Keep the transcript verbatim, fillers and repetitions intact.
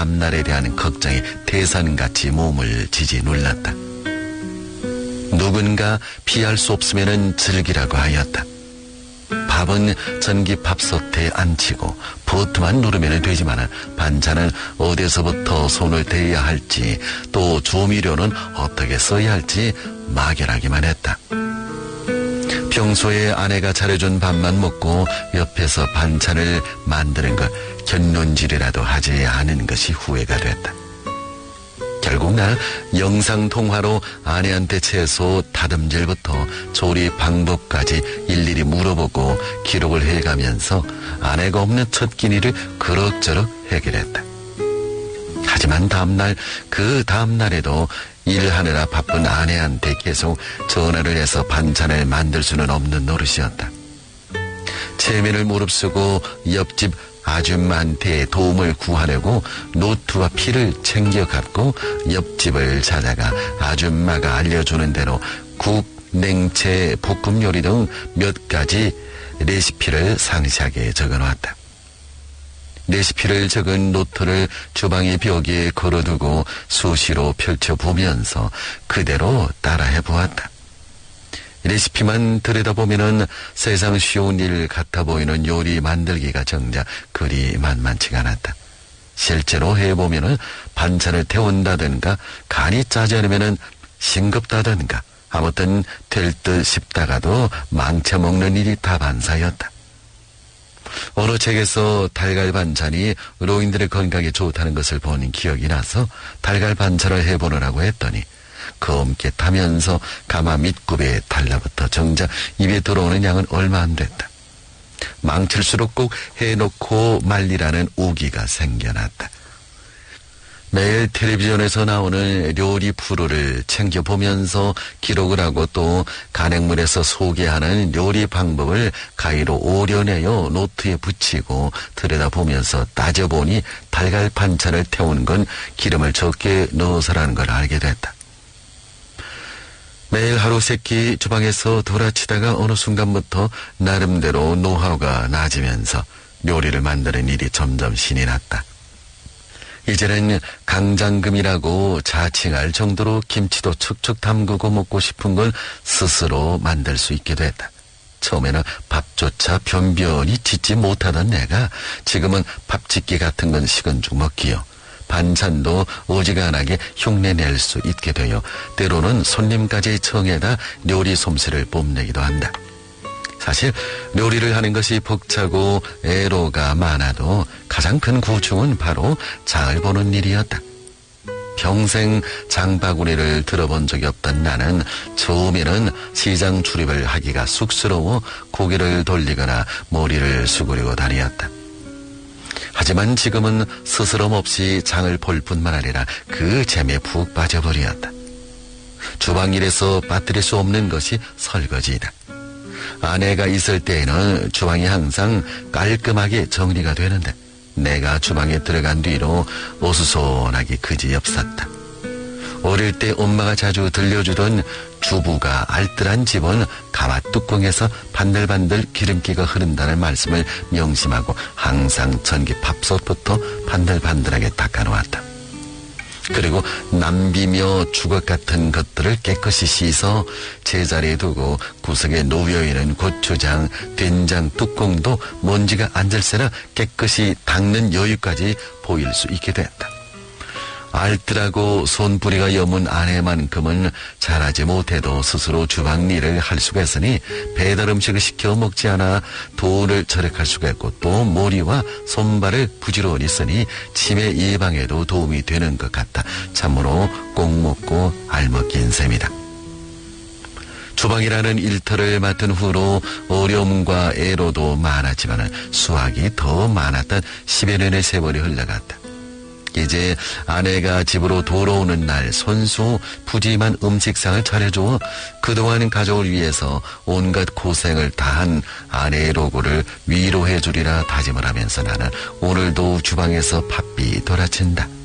다음날에 대한 걱정이 태산같이 몸을 지지 눌렀다. 누군가 피할 수 없으면 즐기라고 하였다. 밥은 전기밥솥에 앉히고 버튼만 누르면 되지만 반찬은 어디서부터 손을 대야 할지 또 조미료는 어떻게 써야 할지 막연하기만 했다. 평소에 아내가 차려준 밥만 먹고 옆에서 반찬을 만드는 걸 견눈질이라도 하지 않은 것이 후회가 됐다. 결국 나 영상통화로 아내한테 채소 다듬질부터 조리 방법까지 일일이 물어보고 기록을 해가면서 아내가 없는 첫 끼니를 그럭저럭 해결했다. 하지만 다음날 그 다음날에도 일하느라 바쁜 아내한테 계속 전화를 해서 반찬을 만들 수는 없는 노릇이었다. 체면을 무릅쓰고 옆집 아줌마한테 도움을 구하려고 노트와 피를 챙겨 갖고 옆집을 찾아가 아줌마가 알려주는 대로 국, 냉채, 볶음 요리 등 몇 가지 레시피를 상세하게 적어놓았다. 레시피를 적은 노트를 주방의 벽에 걸어두고 수시로 펼쳐보면서 그대로 따라해 보았다. 레시피만 들여다보면은 세상 쉬운 일 같아 보이는 요리 만들기가 정작 그리 만만치가 않았다. 실제로 해보면은 반찬을 태운다든가 간이 짜지 않으면은 싱겁다든가 아무튼 될 듯 싶다가도 망쳐먹는 일이 다반사였다. 어느 책에서 달걀 반찬이 노인들의 건강에 좋다는 것을 본 기억이 나서 달걀 반찬을 해보느라고 했더니 검게 타면서 가마 밑굽에 달라붙어 정작 입에 들어오는 양은 얼마 안 됐다. 망칠수록 꼭 해놓고 말리라는 우기가 생겨났다. 매일 텔레비전에서 나오는 요리 프로를 챙겨보면서 기록을 하고 또 간행물에서 소개하는 요리 방법을 가위로 오려내어 노트에 붙이고 들여다보면서 따져보니 달걀 반찬을 태우는 건 기름을 적게 넣어서라는 걸 알게 됐다. 매일 하루 세끼 주방에서 돌아치다가 어느 순간부터 나름대로 노하우가 낮으면서 요리를 만드는 일이 점점 신이 났다. 이제는 강장금이라고 자칭할 정도로 김치도 척척 담그고 먹고 싶은 걸 스스로 만들 수 있게 됐다. 처음에는 밥조차 변변히 짓지 못하던 내가 지금은 밥짓기 같은 건 식은 죽 먹기요. 반찬도 어지간하게 흉내낼 수 있게 되어 때로는 손님까지 청해다 요리 솜씨를 뽐내기도 한다. 사실 요리를 하는 것이 벅차고 애로가 많아도 가장 큰 고충은 바로 장을 보는 일이었다. 평생 장바구니를 들어본 적이 없던 나는 처음에는 시장 출입을 하기가 쑥스러워 고개를 돌리거나 머리를 수그리고 다녔다. 하지만 지금은 스스럼 없이 장을 볼 뿐만 아니라 그 재미에 푹 빠져버렸다. 주방일에서 빠뜨릴 수 없는 것이 설거지이다. 아내가 있을 때에는 주방이 항상 깔끔하게 정리가 되는데 내가 주방에 들어간 뒤로 어수선하게 그지없었다. 어릴 때 엄마가 자주 들려주던 주부가 알뜰한 집은 가마 뚜껑에서 반들반들 기름기가 흐른다는 말씀을 명심하고 항상 전기 밥솥부터 반들반들하게 닦아놓았다. 그리고 남비며 주걱 같은 것들을 깨끗이 씻어 제자리에 두고 구석에 놓여있는 고추장, 된장 뚜껑도 먼지가 앉을새나 깨끗이 닦는 여유까지 보일 수 있게 됐다. 알뜰하고 손뿌리가 여문 아내만큼은 잘하지 못해도 스스로 주방 일을 할 수가 있으니 배달 음식을 시켜 먹지 않아 돈을 절약할 수가 있고 또 머리와 손발을 부지런히 쓰니 치매 예방에도 도움이 되는 것 같아 참으로 꼭 먹고 알먹긴 셈이다. 주방이라는 일터를 맡은 후로 어려움과 애로도 많았지만 수확이 더 많았던 십여 년의 세월이 흘러갔다. 이제 아내가 집으로 돌아오는 날 손수 푸짐한 음식상을 차려주어 그동안 가족을 위해서 온갖 고생을 다한 아내의 로고를 위로해 주리라 다짐을 하면서 나는 오늘도 주방에서 바삐 돌아친다.